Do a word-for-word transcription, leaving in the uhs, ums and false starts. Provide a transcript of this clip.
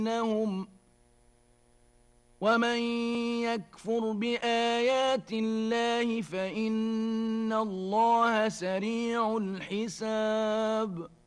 إنهم ومن يكفر بآيات الله فإن الله سريع الحساب